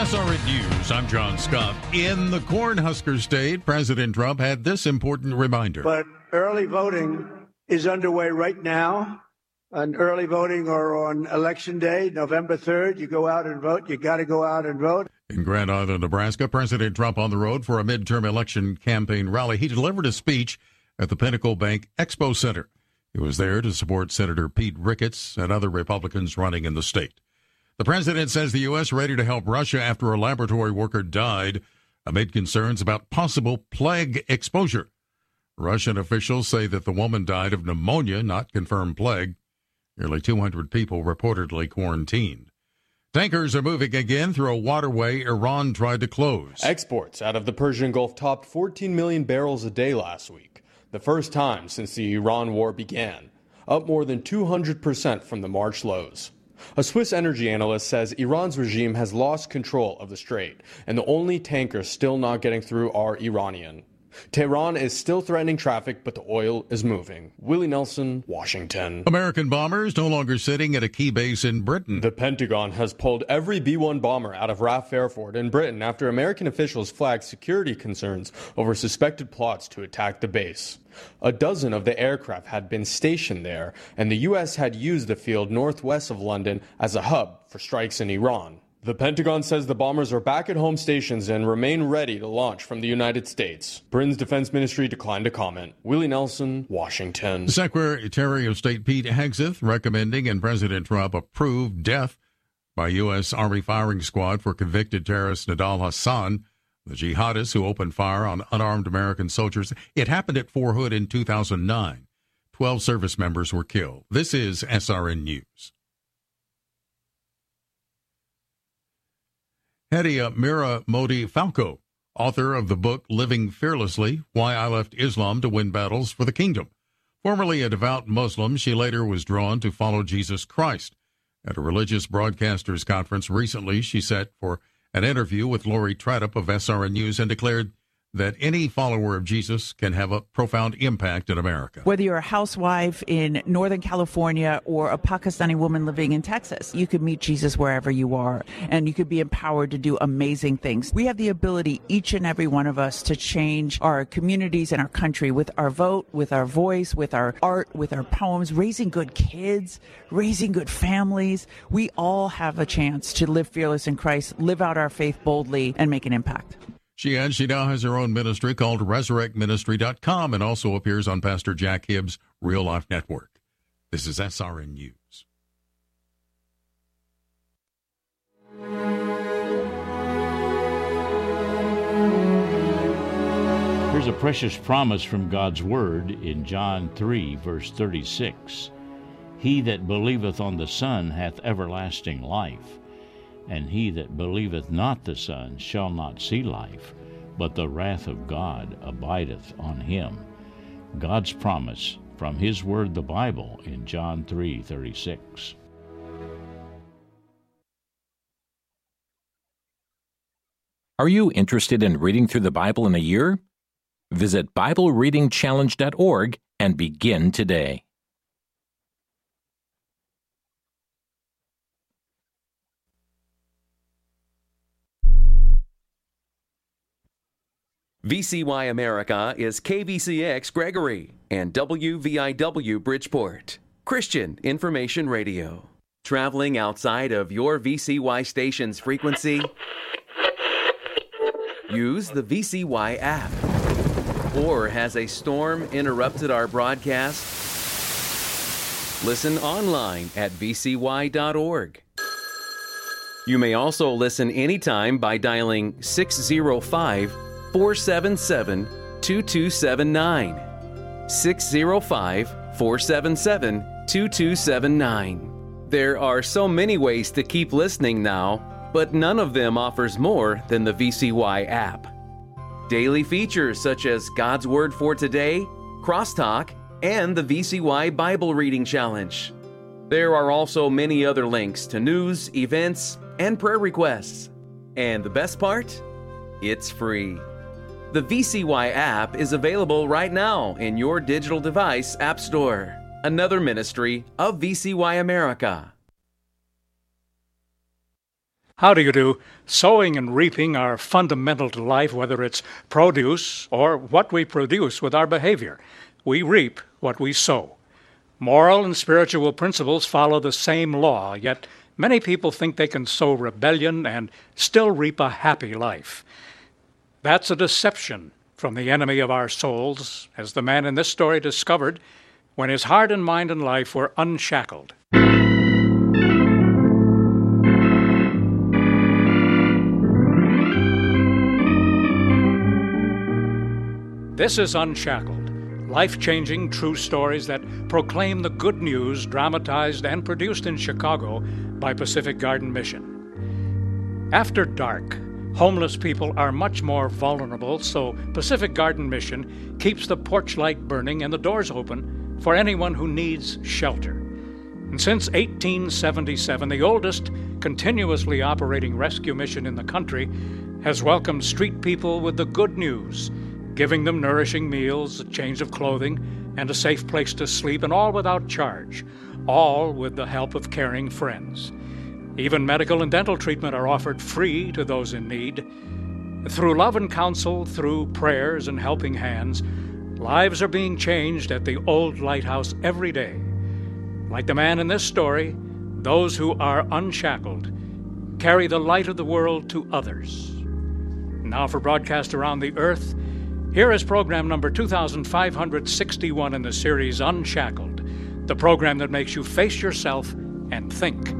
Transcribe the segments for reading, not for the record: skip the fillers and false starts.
SRN News, I'm John Scott. In the Cornhusker State, President Trump had this important reminder. But early voting is underway right now. On early voting or on Election Day, November 3rd, you go out and vote. You got to go out and vote. In Grand Island, Nebraska, President Trump on the road for a midterm election campaign rally. He delivered a speech at the Pinnacle Bank Expo Center. He was there to support Senator Pete Ricketts and other Republicans running in the state. The president says the U.S. ready to help Russia after a laboratory worker died amid concerns about possible plague exposure. Russian officials say that the woman died of pneumonia, not confirmed plague. Nearly 200 people reportedly quarantined. Tankers are moving again through a waterway Iran tried to close. Exports out of the Persian Gulf topped 14 million barrels a day last week, the first time since the Iran war began, up more than 200% from the March lows. A Swiss energy analyst says Iran's regime has lost control of the strait, and the only tankers still not getting through are Iranian. Tehran is still threatening traffic, but the oil is moving. Willie Nelson, Washington. American bombers no longer sitting at a key base in Britain. The Pentagon has pulled every B-1 bomber out of RAF Airport in Britain after American officials flagged security concerns over suspected plots to attack the base. A dozen of the aircraft had been stationed there, and the U.S. had used the field northwest of London as a hub for strikes in Iran. The Pentagon says the bombers are back at home stations and remain ready to launch from the United States. Britain's defense ministry declined to comment. Willie Nelson, Washington. Secretary of State Pete Hegseth recommending and President Trump approved death by U.S. Army firing squad for convicted terrorist Nidal Hassan, the jihadist who opened fire on unarmed American soldiers. It happened at Fort Hood in 2009. 12 service members were killed. This is SRN News. Hedia Mira Modi Falco, author of the book Living Fearlessly, Why I Left Islam to Win Battles for the Kingdom. Formerly a devout Muslim, she later was drawn to follow Jesus Christ. At a religious broadcasters conference recently, she sat for an interview with Lori Tradup of SRN News and declared that any follower of Jesus can have a profound impact in America. Whether you're a housewife in Northern California or a Pakistani woman living in Texas, you could meet Jesus wherever you are, and you could be empowered to do amazing things. We have the ability, each and every one of us, to change our communities and our country with our vote, with our voice, with our art, with our poems, raising good kids, raising good families. We all have a chance to live fearless in Christ, live out our faith boldly, and make an impact. She adds she now has her own ministry called ResurrectMinistry.com and also appears on Pastor Jack Hibbs' Real Life Network. This is SRN News. Here's a precious promise from God's Word in John 3, verse 36. He that believeth on the Son hath everlasting life. And he that believeth not the Son shall not see life, but the wrath of God abideth on him. God's promise from His Word, the Bible, in John 3:36. Are you interested in reading through the Bible in a year? Visit BibleReadingChallenge.org and begin today. VCY America is KVCX Gregory and WVIW Bridgeport, Christian Information Radio. Traveling outside of your VCY station's frequency? Use the VCY app. Or has a storm interrupted our broadcast? Listen online at vcy.org. You may also listen anytime by dialing 605-477-2279. 605-477-2279. There are so many ways to keep listening now, but none of them offers more than the VCY app. Daily features such as God's Word for Today, Crosstalk, and the VCY Bible Reading Challenge. There are also many other links to news, events, and prayer requests. And the best part? It's free. The VCY app is available right now in your digital device app store. Another ministry of VCY America. How do you do? Sowing and reaping are fundamental to life, whether it's produce or what we produce with our behavior. We reap what we sow. Moral and spiritual principles follow the same law, yet many people think they can sow rebellion and still reap a happy life. That's a deception from the enemy of our souls, as the man in this story discovered when his heart and mind and life were unshackled. This is Unshackled, life-changing true stories that proclaim the good news dramatized and produced in Chicago by Pacific Garden Mission. After dark, homeless people are much more vulnerable, so Pacific Garden Mission keeps the porch light burning and the doors open for anyone who needs shelter. And since 1877, the oldest continuously operating rescue mission in the country has welcomed street people with the good news, giving them nourishing meals, a change of clothing, and a safe place to sleep, and all without charge, all with the help of caring friends. Even medical and dental treatment are offered free to those in need. Through love and counsel, through prayers and helping hands, lives are being changed at the old lighthouse every day. Like the man in this story, those who are unshackled carry the light of the world to others. Now for broadcast around the earth, here is program number 2561 in the series Unshackled, the program that makes you face yourself and think.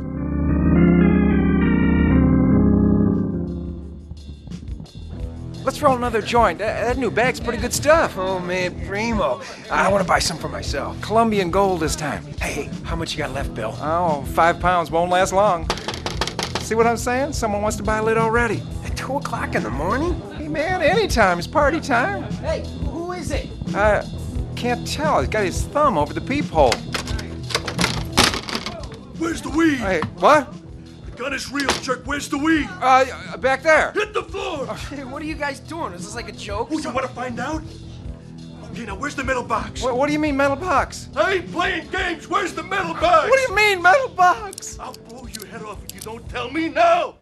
Let's roll another joint. That new bag's pretty good stuff. Oh, man, primo. I want to buy some for myself. Colombian gold this time. Hey, how much you got left, Bill? Oh, 5 pounds won't last long. See what I'm saying? Someone wants to buy a lid already. At 2 o'clock in the morning? Hey, man, anytime. It's party time. Hey, who is it? Can't tell. He's got his thumb over the peephole. Where's the weed? Hey, what? The gun is real, jerk. Where's the weed? Back there. Hit the floor! Hey, what are you guys doing? Is this like a joke? Oh, you want to find out? Okay, now where's the metal box? What do you mean, metal box? I ain't playing games. Where's the metal box? What do you mean, metal box? I'll blow your head off if you don't tell me now!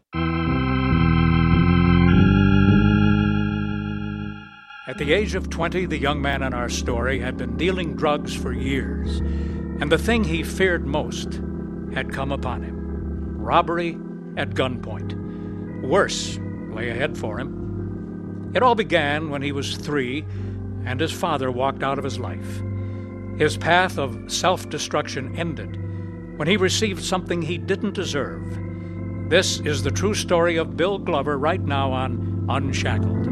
At the age of 20, the young man in our story had been dealing drugs for years, and the thing he feared most had come upon him: robbery at gunpoint. Worse lay ahead for him. It all began when he was 3 and his father walked out of his life. His path of self-destruction ended when he received something he didn't deserve. This is the true story of Bill Glover right now on Unshackled.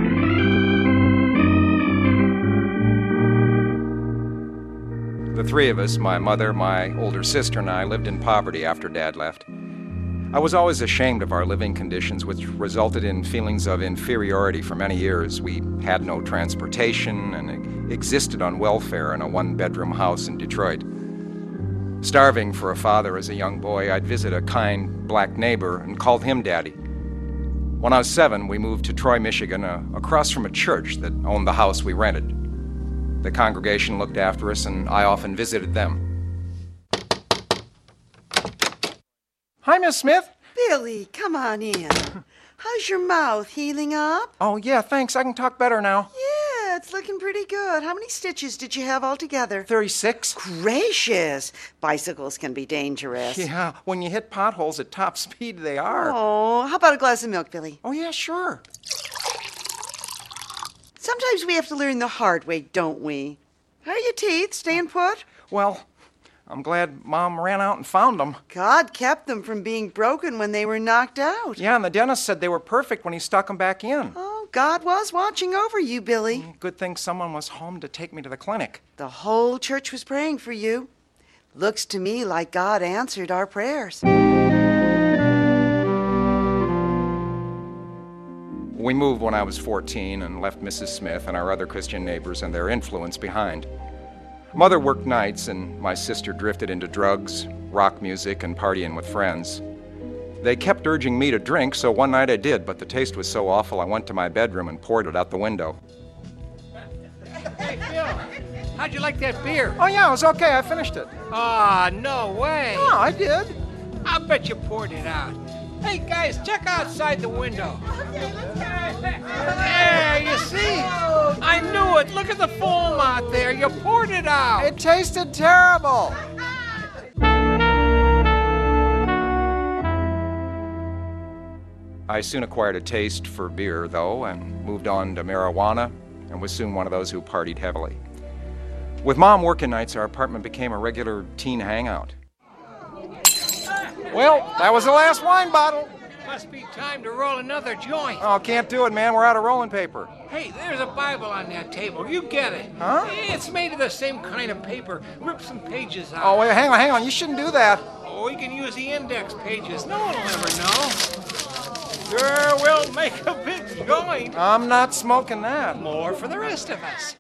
The 3 of us, my mother, my older sister, and I, lived in poverty after Dad left. I was always ashamed of our living conditions, which resulted in feelings of inferiority for many years. We had no transportation and existed on welfare in a 1-bedroom house in Detroit. Starving for a father as a young boy, I'd visit a kind black neighbor and called him Daddy. When I was 7, we moved to Troy, Michigan, across from a church that owned the house we rented. The congregation looked after us, and I often visited them. Hi, Miss Smith. Billy, come on in. How's your mouth? Healing up? Oh, yeah, thanks. I can talk better now. Yeah, it's looking pretty good. How many stitches did you have altogether? 36. Gracious. Bicycles can be dangerous. Yeah, when you hit potholes at top speed, they are. Oh, how about a glass of milk, Billy? Oh, yeah, sure. Sometimes we have to learn the hard way, don't we? How are your teeth? Staying put? Well, I'm glad Mom ran out and found them. God kept them from being broken when they were knocked out. Yeah, and the dentist said they were perfect when he stuck them back in. Oh, God was watching over you, Billy. Good thing someone was home to take me to the clinic. The whole church was praying for you. Looks to me like God answered our prayers. We moved when I was 14 and left Mrs. Smith and our other Christian neighbors and their influence behind. Mother worked nights, and my sister drifted into drugs, rock music, and partying with friends. They kept urging me to drink, so one night I did, but the taste was so awful I went to my bedroom and poured it out the window. Hey, Phil, how'd you like that beer? Oh, yeah, it was okay. I finished it. Ah, no way. Oh, I did. I bet you poured it out. Hey, guys, Guys, check outside the window. There, you see? I knew it. Look at the foam out there. You poured it out. It tasted terrible. I soon acquired a taste for beer, though, and moved on to marijuana, and was soon one of those who partied heavily. With Mom working nights, our apartment became a regular teen hangout. Well, that was the last wine bottle. Must be time to roll another joint. Oh, can't do it, man. We're out of rolling paper. Hey, there's a Bible on that table. You get it. Huh? It's made of the same kind of paper. Rip some pages out. Oh, wait, hang on. You shouldn't do that. Oh, you can use the index pages. No one will ever know. Sure, we'll make a big joint. I'm not smoking that. More for the rest of us.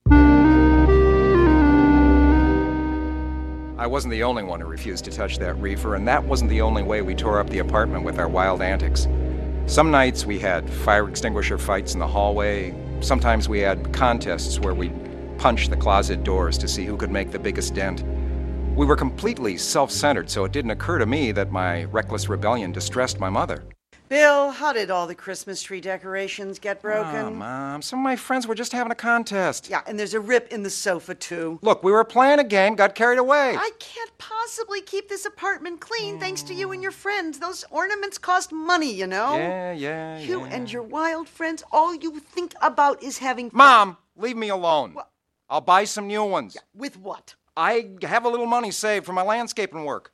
I wasn't the only one who refused to touch that reefer, and that wasn't the only way we tore up the apartment with our wild antics. Some nights we had fire extinguisher fights in the hallway. Sometimes we had contests where we'd punch the closet doors to see who could make the biggest dent. We were completely self-centered, so it didn't occur to me that my reckless rebellion distressed my mother. Bill, how did all the Christmas tree decorations get broken? Oh, Mom, some of my friends were just having a contest. Yeah, and there's a rip in the sofa, too. Look, we were playing a game, got carried away. I can't possibly keep this apartment clean thanks to you and your friends. Those ornaments cost money, you know? Yeah. You and your wild friends, all you think about is having fun. Mom, leave me alone. What? I'll buy some new ones. Yeah, with what? I have a little money saved for my landscaping work.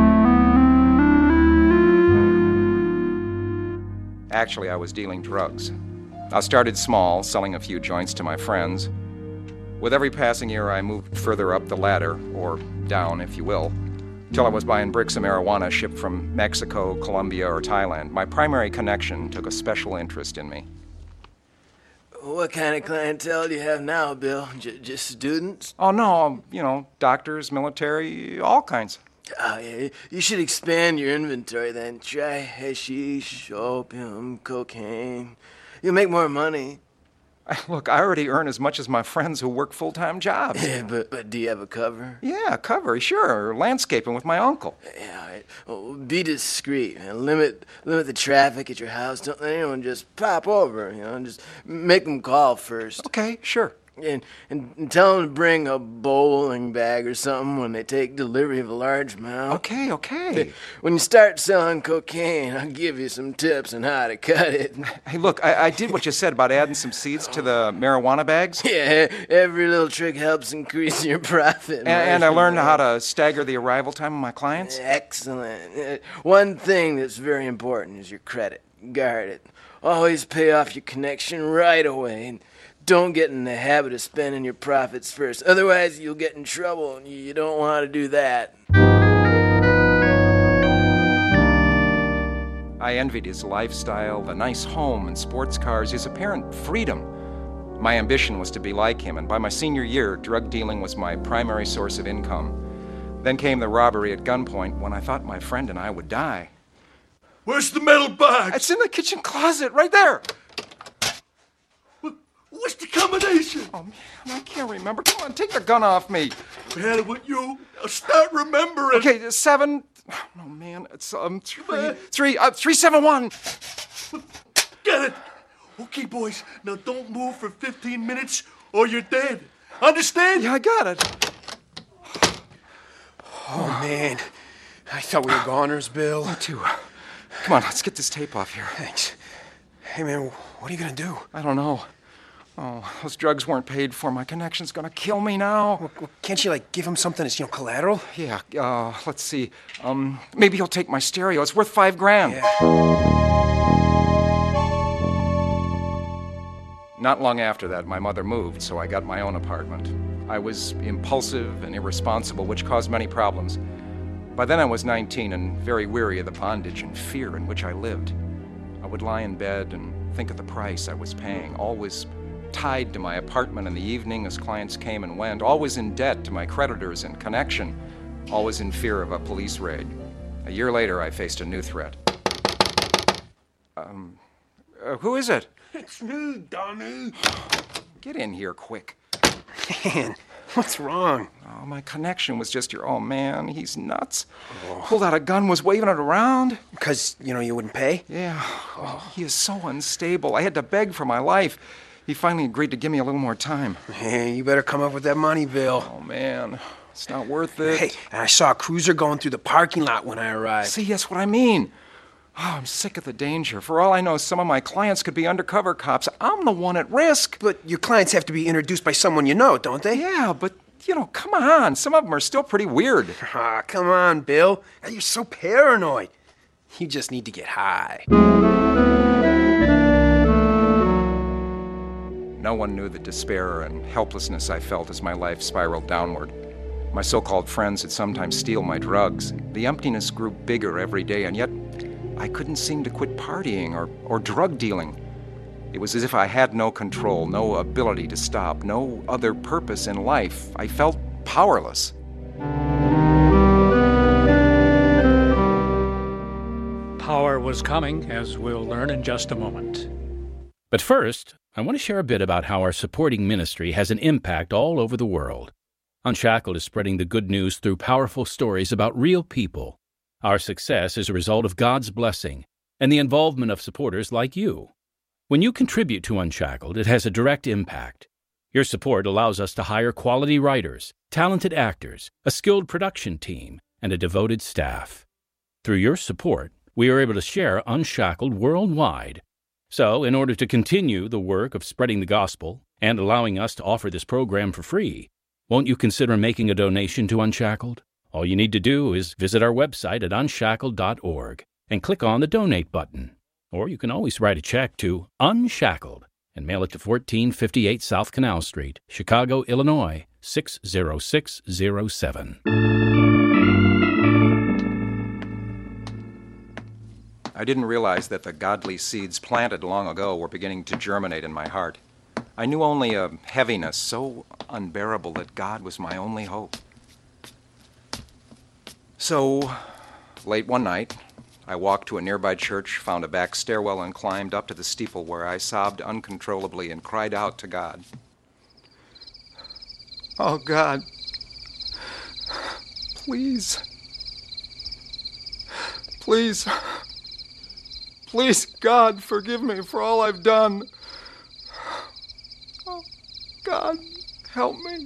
Actually, I was dealing drugs. I started small, selling a few joints to my friends. With every passing year, I moved further up the ladder, or down, if you will, till I was buying bricks of marijuana shipped from Mexico, Colombia, or Thailand. My primary connection took a special interest in me. What kind of clientele do you have now, Bill? Just students? Oh, no, doctors, military, all kinds. Oh, yeah. You should expand your inventory then. Try hashish, opium, cocaine. You'll make more money. Look, I already earn as much as my friends who work full-time jobs. Yeah, but do you have a cover? Yeah, a cover, sure. Landscaping with my uncle. Yeah, all right. Well, be discreet, man. Limit the traffic at your house. Don't let anyone just pop over, Just make them call first. Okay, sure. And tell them to bring a bowling bag or something when they take delivery of a large amount. Okay. When you start selling cocaine, I'll give you some tips on how to cut it. Hey, look, I did what you said about adding some seeds to the marijuana bags. Yeah, every little trick helps increase your profit. And I learned how to stagger the arrival time of my clients. Excellent. One thing that's very important is your credit. Guard it. Always pay off your connection right away. And don't get in the habit of spending your profits first. Otherwise, you'll get in trouble, and you don't want to do that. I envied his lifestyle, the nice home and sports cars, his apparent freedom. My ambition was to be like him, and by my senior year, drug dealing was my primary source of income. Then came the robbery at gunpoint when I thought my friend and I would die. Where's the metal box? It's in the kitchen closet, right there. What's the combination? Oh, man, I can't remember. Come on, take the gun off me. I had it with you. I'll start remembering. Okay, 7. Oh, man, it's 371. Get it. Okay, boys. Now don't move for 15 minutes or you're dead. Understand? Yeah, I got it. Oh, man. I thought we were goners, Bill. Me too. Come on, let's get this tape off here. Thanks. Hey, man, what are you gonna do? I don't know. Oh, those drugs weren't paid for. My connection's gonna kill me now. Well, can't you, give him something as, collateral? Yeah, let's see. Maybe he'll take my stereo. It's worth $5,000. Yeah. Not long after that, my mother moved, so I got my own apartment. I was impulsive and irresponsible, which caused many problems. By then I was 19 and very weary of the bondage and fear in which I lived. I would lie in bed and think of the price I was paying, always tied to my apartment in the evening as clients came and went, always in debt to my creditors and connection, always in fear of a police raid. A year later, I faced a new threat. Who is it? It's me, Donnie. Get in here quick. Man, What's wrong? Oh, my connection was just oh, man, he's nuts. Pulled out a gun, was waving it around. Because, you wouldn't pay? Yeah. Oh, he is so unstable. I had to beg for my life. He finally agreed to give me a little more time. Hey, you better come up with that money, Bill. Oh, man. It's not worth it. Hey, and I saw a cruiser going through the parking lot when I arrived. See, that's what I mean. Oh, I'm sick of the danger. For all I know, some of my clients could be undercover cops. I'm the one at risk. But your clients have to be introduced by someone you know, don't they? Yeah, but, come on. Some of them are still pretty weird. Ah, come on, Bill. You're so paranoid. You just need to get high. No one knew the despair and helplessness I felt as my life spiraled downward. My so-called friends would sometimes steal my drugs. The emptiness grew bigger every day, and yet I couldn't seem to quit partying or drug dealing. It was as if I had no control, no ability to stop, no other purpose in life. I felt powerless. Power was coming, as we'll learn in just a moment. But first, I want to share a bit about how our supporting ministry has an impact all over the world. Unshackled is spreading the good news through powerful stories about real people. Our success is a result of God's blessing and the involvement of supporters like you. When you contribute to Unshackled, it has a direct impact. Your support allows us to hire quality writers, talented actors, a skilled production team, and a devoted staff. Through your support, we are able to share Unshackled worldwide. So, in order to continue the work of spreading the gospel and allowing us to offer this program for free, won't you consider making a donation to Unshackled? All you need to do is visit our website at unshackled.org and click on the Donate button. Or you can always write a check to Unshackled and mail it to 1458 South Canal Street, Chicago, Illinois, 60607. I didn't realize that the godly seeds planted long ago were beginning to germinate in my heart. I knew only a heaviness so unbearable that God was my only hope. So, late one night, I walked to a nearby church, found a back stairwell, and climbed up to the steeple where I sobbed uncontrollably and cried out to God. Oh, God, please, please, please, God, forgive me for all I've done. Oh, God, help me.